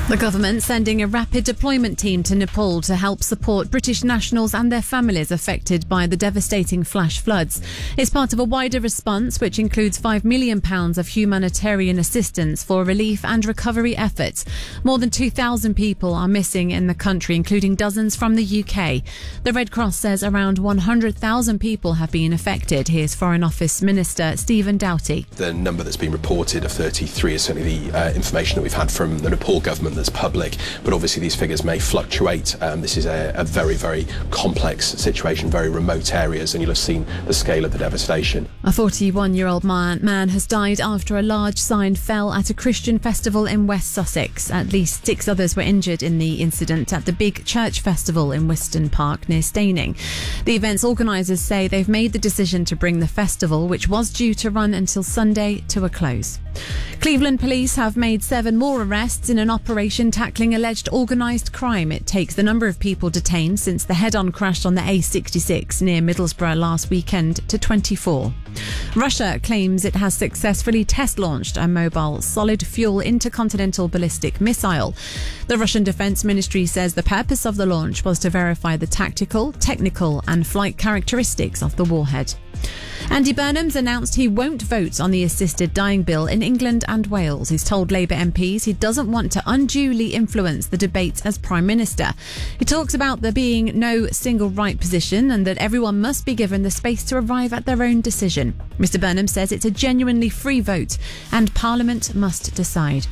The government sending a rapid deployment team to Nepal to help support British nationals and their families affected by the devastating flash floods. It's part of a wider response which includes £5 million of humanitarian assistance for relief and recovery efforts. More than 2,000 people are missing in the country, including dozens from the UK. The Red Cross says around 100,000 people have been affected. Here's Foreign Office Minister Stephen Doughty. The number that's been reported of 33 is certainly the information that we've had from the Nepal government that's public, but obviously these figures may fluctuate. This is a very, very complex situation, very remote areas, and you'll have seen the scale of the devastation. A 41-year-old man has died after a large sign fell at a Christian festival in West Sussex. At least 6 others were injured in the incident at the Big Church Festival in Wiston Park near Staining. The event's organisers say they've made the decision to bring the festival, which was due to run until Sunday, to a close. Cleveland police have made 7 more arrests in an operation tackling alleged organised crime. It takes the number of people detained since the head-on crash on the A66 near Middlesbrough last weekend to 24. Russia claims it has successfully test-launched a mobile solid-fuel intercontinental ballistic missile. The Russian Defence Ministry says the purpose of the launch was to verify the tactical, technical and flight characteristics of the warhead. Andy Burnham's announced he won't vote on the assisted dying bill in England and Wales. He's told Labour MPs he doesn't want to unduly influence the debate as Prime Minister. He talks about there being no single right position and that everyone must be given the space to arrive at their own decision. Mr Burnham says it's a genuinely free vote and Parliament must decide.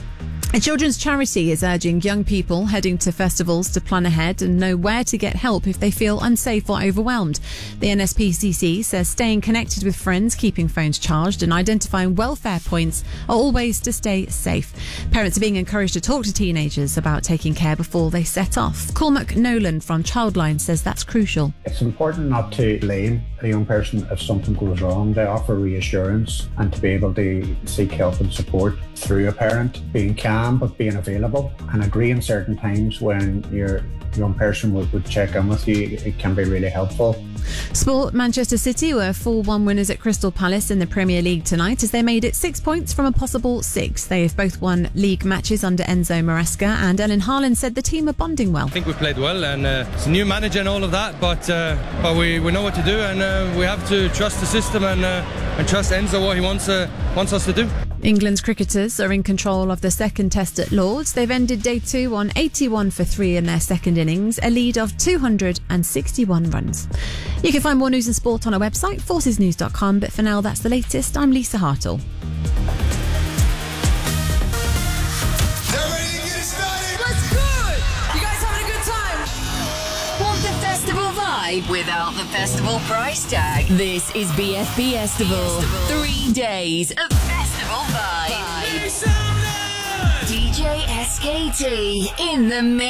A children's charity is urging young people heading to festivals to plan ahead and know where to get help if they feel unsafe or overwhelmed. The NSPCC says staying connected with friends, keeping phones charged and identifying welfare points are all ways to stay safe. Parents are being encouraged to talk to teenagers about taking care before they set off. Cormac Nolan from Childline says that's crucial. It's important not to blame a young person if something goes wrong. They offer reassurance and to be able to seek help and support through a parent, being calm but being available and agreeing certain times when your young person would check in with you. It can be really helpful. Sport. Manchester City were 4-1 winners at Crystal Palace in the Premier League tonight as they made it 6 points from a possible 6. They have both won league matches under Enzo Maresca, and Ellen Haaland said the team are bonding well. I think we played well, and it's a new manager and all of that, but we know what to do, and we have to trust the system and trust Enzo what he wants us to do. England's cricketers are in control of the second test at Lords. They've ended day 2 on 81 for 3 in their second innings, a lead of 261 runs. You can find more news and sport on our website, forcesnews.com, but for now that's the latest. I'm Lisa Hartle. Without the festival price tag. This is BFB Festival. 3 days of festival vibes. DJ SKT in the mix.